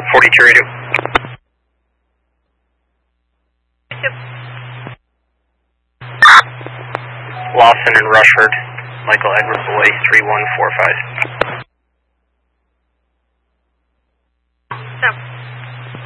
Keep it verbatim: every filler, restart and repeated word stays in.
forty-two radio. Lawson and Rushford, Michael Edward Boy, three one four five.